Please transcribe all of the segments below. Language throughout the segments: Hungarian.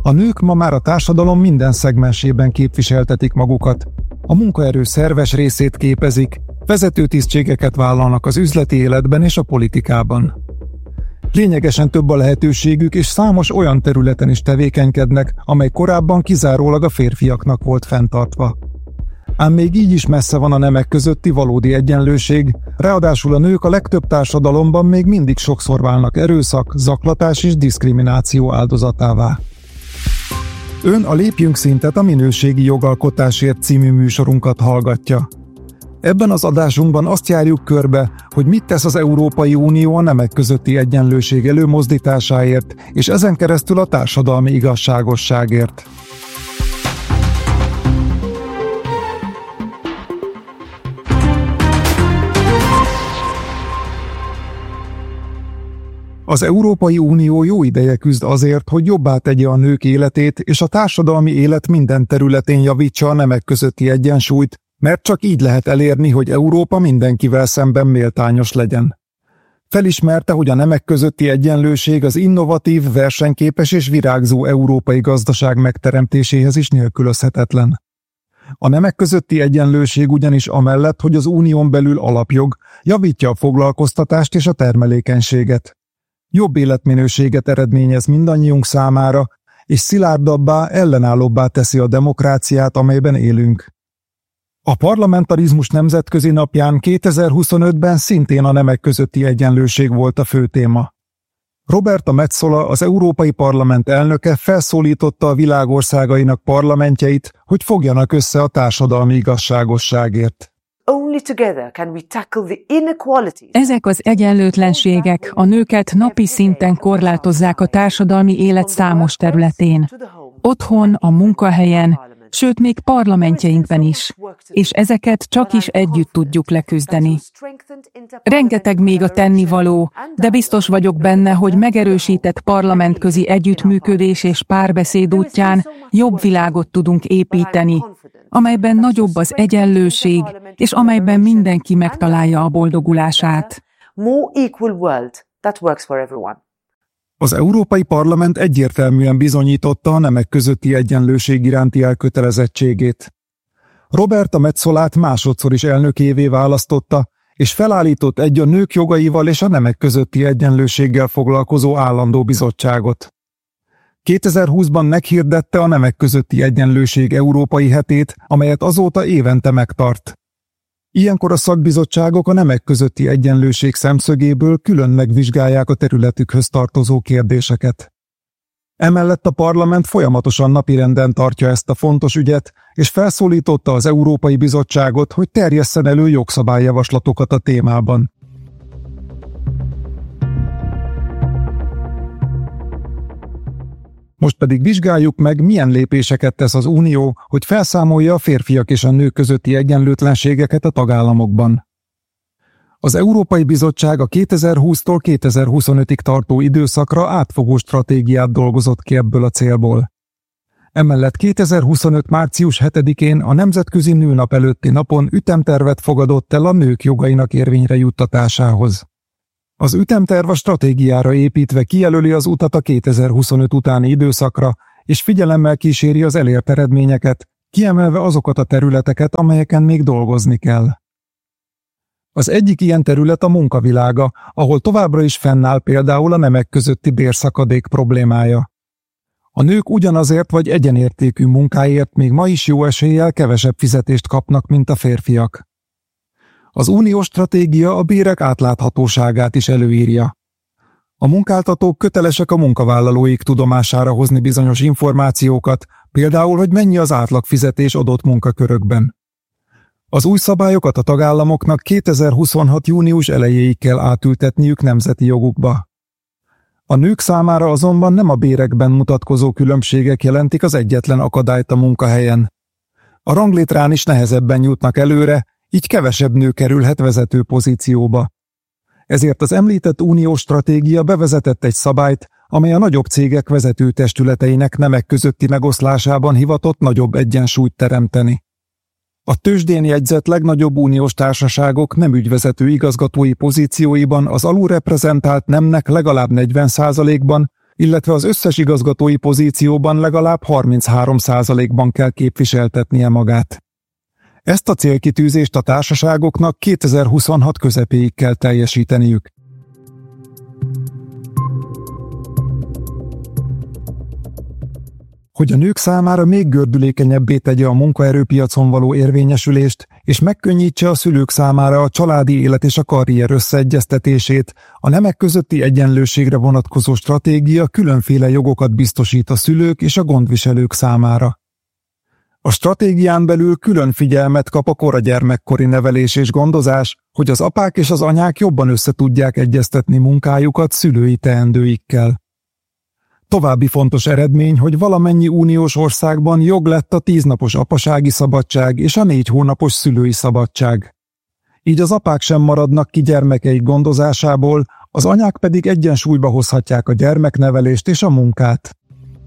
A nők ma már a társadalom minden szegmensében képviseltetik magukat. A munkaerő szerves részét képezik, vezető tisztségeket vállalnak az üzleti életben és a politikában. Lényegesen több a lehetőségük, és számos olyan területen is tevékenykednek, amely korábban kizárólag a férfiaknak volt fenntartva. Ám még így is messze van a nemek közötti valódi egyenlőség, ráadásul a nők a legtöbb társadalomban még mindig sokszor válnak erőszak, zaklatás és diszkrimináció áldozatává. Ön a Lépjünk Szintet, a Minőségi Jogalkotásért című műsorunkat hallgatja. Ebben az adásunkban azt járjuk körbe, hogy mit tesz az Európai Unió a nemek közötti egyenlőség előmozdításáért, és ezen keresztül a társadalmi igazságosságért. Az Európai Unió jó ideje küzd azért, hogy jobbá tegye a nők életét, és a társadalmi élet minden területén javítsa a nemek közötti egyensúlyt, mert csak így lehet elérni, hogy Európa mindenkivel szemben méltányos legyen. Felismerte, hogy a nemek közötti egyenlőség az innovatív, versenyképes és virágzó európai gazdaság megteremtéséhez is nélkülözhetetlen. A nemek közötti egyenlőség ugyanis amellett, hogy az unión belül alapjog, javítja a foglalkoztatást és a termelékenységet. Jobb életminőséget eredményez mindannyiunk számára, és szilárdabbá, ellenállóbbá teszi a demokráciát, amelyben élünk. A parlamentarizmus nemzetközi napján 2025-ben szintén a nemek közötti egyenlőség volt a fő téma. Roberta Metsola, az Európai Parlament elnöke felszólította a világ országainak parlamentjeit, hogy fogjanak össze a társadalmi igazságosságért. Ezek az egyenlőtlenségek a nőket napi szinten korlátozzák a társadalmi élet számos területén. Otthon, a munkahelyen, sőt még parlamentjeinkben is, és ezeket csak is együtt tudjuk leküzdeni. Rengeteg még a tennivaló, de biztos vagyok benne, hogy megerősített parlamentközi együttműködés és párbeszéd útján jobb világot tudunk építeni, amelyben nagyobb az egyenlőség, és amelyben mindenki megtalálja a boldogulását. Az Európai Parlament egyértelműen bizonyította a nemek közötti egyenlőség iránti elkötelezettségét. Roberta Metsolát másodszor is elnökévé választotta, és felállított egy a nők jogaival és a nemek közötti egyenlőséggel foglalkozó állandó bizottságot. 2020-ban meghirdette a nemek közötti egyenlőség európai hetét, amelyet azóta évente megtart. Ilyenkor a szakbizottságok a nemek közötti egyenlőség szemszögéből külön megvizsgálják a területükhöz tartozó kérdéseket. Emellett a parlament folyamatosan napirenden tartja ezt a fontos ügyet, és felszólította az Európai Bizottságot, hogy terjesszen elő jogszabályjavaslatokat a témában. Most pedig vizsgáljuk meg, milyen lépéseket tesz az Unió, hogy felszámolja a férfiak és a nők közötti egyenlőtlenségeket a tagállamokban. Az Európai Bizottság a 2020-tól 2025-ig tartó időszakra átfogó stratégiát dolgozott ki ebből a célból. Emellett 2025. március 7-én a Nemzetközi Nőnap előtti napon ütemtervet fogadott el a nők jogainak érvényre juttatásához. Az ütemterv a stratégiára építve kijelöli az utat a 2025 utáni időszakra, és figyelemmel kíséri az elért eredményeket, kiemelve azokat a területeket, amelyeken még dolgozni kell. Az egyik ilyen terület a munkavilága, ahol továbbra is fennáll például a nemek közötti bérszakadék problémája. A nők ugyanazért vagy egyenértékű munkáért még ma is jó eséllyel kevesebb fizetést kapnak, mint a férfiak. Az uniós stratégia a bérek átláthatóságát is előírja. A munkáltatók kötelesek a munkavállalóik tudomására hozni bizonyos információkat, például, hogy mennyi az átlagfizetés adott munkakörökben. Az új szabályokat a tagállamoknak 2026. június elejéig kell átültetniük nemzeti jogukba. A nők számára azonban nem a bérekben mutatkozó különbségek jelentik az egyetlen akadályt a munkahelyen. A ranglétrán is nehezebben jutnak előre, így kevesebb nő kerülhet vezető pozícióba. Ezért az említett uniós stratégia bevezetett egy szabályt, amely a nagyobb cégek vezető testületeinek nemek közötti megoszlásában hivatott nagyobb egyensúlyt teremteni. A tőzsdén jegyzett legnagyobb uniós társaságok nem ügyvezető igazgatói pozícióiban az alulreprezentált nemnek legalább 40%-ban, illetve az összes igazgatói pozícióban legalább 33%-ban kell képviseltetnie magát. Ezt a célkitűzést a társaságoknak 2026 közepéig kell teljesíteniük. Hogy a nők számára még gördülékenyebbé tegye a munkaerőpiacon való érvényesülést, és megkönnyítse a szülők számára a családi élet és a karrier összeegyeztetését, a nemek közötti egyenlőségre vonatkozó stratégia különféle jogokat biztosít a szülők és a gondviselők számára. A stratégián belül külön figyelmet kap a kora gyermekkori nevelés és gondozás, hogy az apák és az anyák jobban összetudják egyeztetni munkájukat szülői teendőikkel. További fontos eredmény, hogy valamennyi uniós országban jog lett a 10 napos apasági szabadság és a 4 hónapos szülői szabadság. Így az apák sem maradnak ki gyermekeik gondozásából, az anyák pedig egyensúlyba hozhatják a gyermeknevelést és a munkát.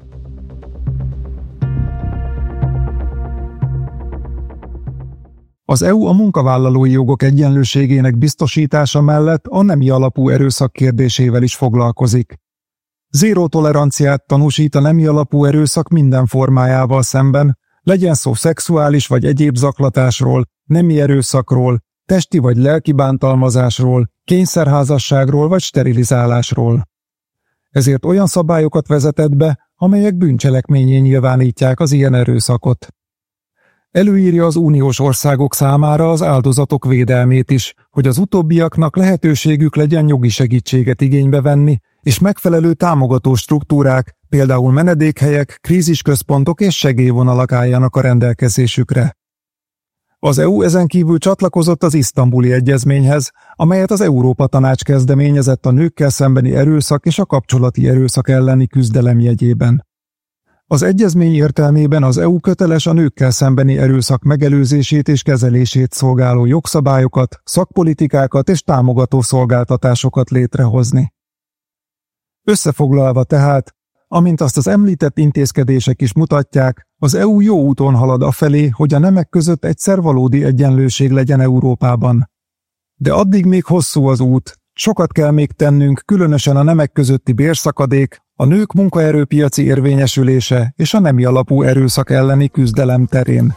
Az EU a munkavállalói jogok egyenlőségének biztosítása mellett a nemi alapú erőszak kérdésével is foglalkozik. Zéró toleranciát tanúsít a nemi alapú erőszak minden formájával szemben, legyen szó szexuális vagy egyéb zaklatásról, nemi erőszakról, testi vagy lelki bántalmazásról, kényszerházasságról vagy sterilizálásról. Ezért olyan szabályokat vezetett be, amelyek bűncselekménnyé nyilvánítják az ilyen erőszakot. Előírja az uniós országok számára az áldozatok védelmét is, hogy az utóbbiaknak lehetőségük legyen jogi segítséget igénybe venni, és megfelelő támogató struktúrák, például menedékhelyek, krízisközpontok és segélyvonalak álljanak a rendelkezésükre. Az EU ezen kívül csatlakozott az Isztambuli Egyezményhez, amelyet az Európa-Tanács kezdeményezett a nőkkel szembeni erőszak és a kapcsolati erőszak elleni küzdelem jegyében. Az egyezmény értelmében az EU köteles a nőkkel szembeni erőszak megelőzését és kezelését szolgáló jogszabályokat, szakpolitikákat és támogató szolgáltatásokat létrehozni. Összefoglalva tehát, amint azt az említett intézkedések is mutatják, az EU jó úton halad afelé, hogy a nemek között egyszer valódi egyenlőség legyen Európában. De addig még hosszú az út, sokat kell még tennünk, különösen a nemek közötti bérszakadék, a nők munkaerőpiaci érvényesülése és a nemi alapú erőszak elleni küzdelem terén.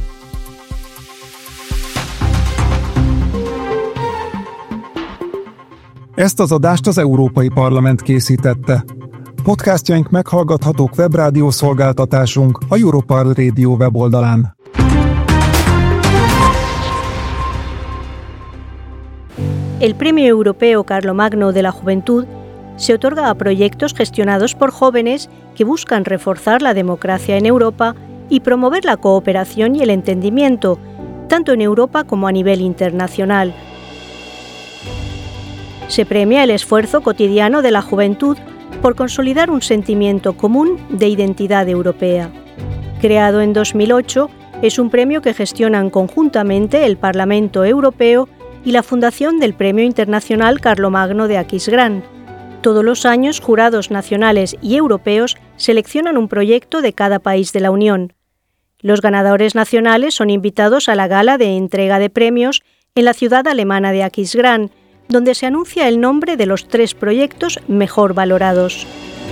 Ezt az adást az Európai Parlament készítette. Podcastjaink meghallgathatók webrádió szolgáltatásunk, a Europarl Radio weboldalán. El Premio Europeo Carlomagno de la Juventud se otorga a proyectos gestionados por jóvenes que buscan reforzar la democracia en Europa y promover la cooperación y el entendimiento, tanto en Europa como a nivel internacional. Se premia el esfuerzo cotidiano de la juventud por consolidar un sentimiento común de identidad europea. Creado en 2008, es un premio que gestionan conjuntamente el Parlamento Europeo y la Fundación del Premio Internacional Carlomagno de Aquisgrán. Todos los años, jurados nacionales y europeos seleccionan un proyecto de cada país de la Unión. Los ganadores nacionales son invitados a la gala de entrega de premios en la ciudad alemana de Aquisgrán, donde se anuncia el nombre de los 3 proyectos mejor valorados.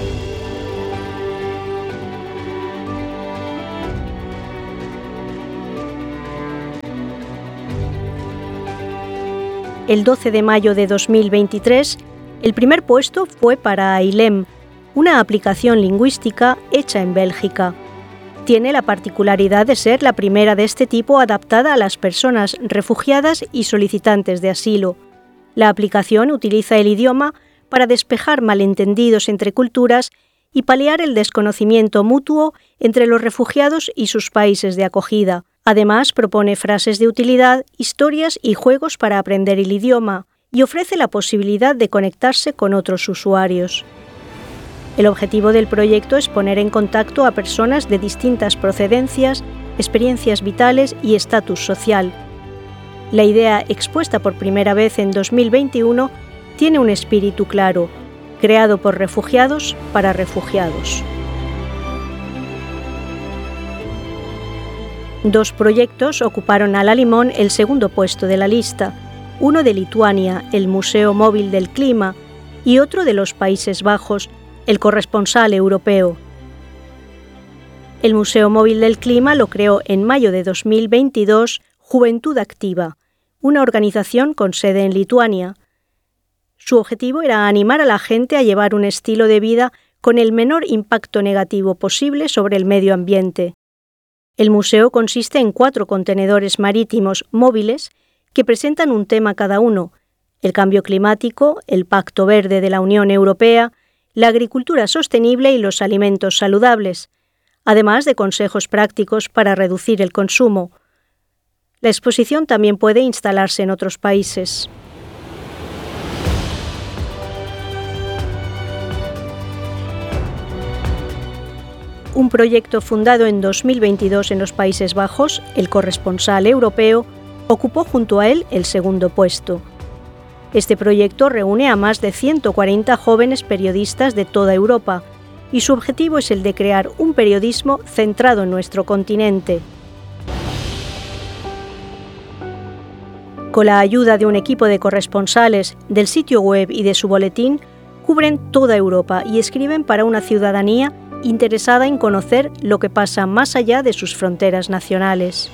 El 12 de mayo de 2023, el primer puesto fue para Ailem, una aplicación lingüística hecha en Bélgica. Tiene la particularidad de ser la primera de este tipo adaptada a las personas refugiadas y solicitantes de asilo. La aplicación utiliza el idioma para despejar malentendidos entre culturas y paliar el desconocimiento mutuo entre los refugiados y sus países de acogida. Además, propone frases de utilidad, historias y juegos para aprender el idioma, y ofrece la posibilidad de conectarse con otros usuarios. El objetivo del proyecto es poner en contacto a personas de distintas procedencias, experiencias vitales y estatus social. La idea, expuesta por primera vez en 2021, tiene un espíritu claro, creado por refugiados para refugiados. 2 proyectos ocuparon a la limón el segundo puesto de la lista, uno de Lituania, el Museo Móvil del Clima, y otro de los Países Bajos, el corresponsal europeo. El Museo Móvil del Clima lo creó en mayo de 2022 Juventud Activa, una organización con sede en Lituania. Su objetivo era animar a la gente a llevar un estilo de vida con el menor impacto negativo posible sobre el medio ambiente. El museo consiste en 4 contenedores marítimos móviles que presentan un tema cada uno: el cambio climático, el Pacto Verde de la Unión Europea, la agricultura sostenible y los alimentos saludables, además de consejos prácticos para reducir el consumo. La exposición también puede instalarse en otros países. Un proyecto fundado en 2022 en los Países Bajos, el corresponsal europeo, ocupó junto a él el segundo puesto. Este proyecto reúne a más de 140 jóvenes periodistas de toda Europa y su objetivo es el de crear un periodismo centrado en nuestro continente. Con la ayuda de un equipo de corresponsales del sitio web y de su boletín, cubren toda Europa y escriben para una ciudadanía interesada en conocer lo que pasa más allá de sus fronteras nacionales.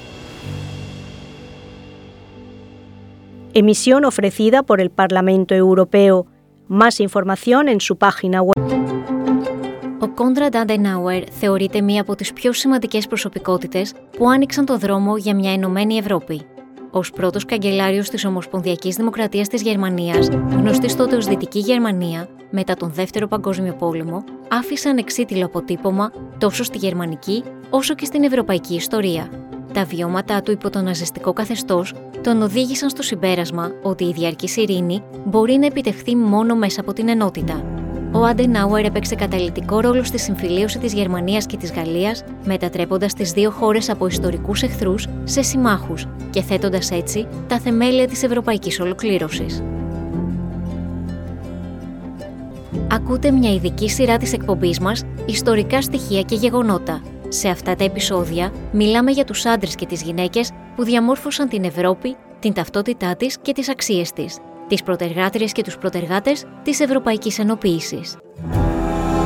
Emisión ofrecida por el Parlamento Europeo. Más información en su página web. Ο Κόντραντ Αντενάουερ θεωρείται μία από τις πιο σημαντικές προσωπικότητες που άνοιξαν το δρόμο για μια ενωμένη Ευρώπη. Ως πρώτος καγκελάριος της Ομοσπονδιακής Δημοκρατίας της Γερμανίας, γνωστής τότε ως Δυτική Γερμανία, μετά τον Δεύτερο Παγκόσμιο Πόλεμο, άφησε ανεξίτηλο αποτύπωμα τόσο στη γερμανική όσο και στην ευρωπαϊκή ιστορία. Τα βιώματά του υπό το ναζιστικό καθεστώς τον οδήγησαν στο συμπέρασμα ότι η διαρκής ειρήνη μπορεί να επιτευχθεί μόνο μέσα από την ενότητα. Ο Αντενάουερ έπαιξε καταλυτικό ρόλο στη συμφιλίωση της Γερμανίας και της Γαλλίας, μετατρέποντας τις δύο χώρες από ιστορικούς εχθρούς σε συμμάχους και θέτοντας έτσι τα θεμέλια της ευρωπαϊκής ολοκλήρωσης. Ακούτε μια ειδική σειρά της εκπομπής μας «Ιστορικά στοιχεία και γεγονότα». Σε αυτά τα επεισόδια μιλάμε για τους άντρες και τις γυναίκες που διαμόρφωσαν την Ευρώπη, την ταυτότητά της και τις αξίες της, τις προτεργάτριες και τους προτεργάτες της Ευρωπαϊκής Ενοποίησης.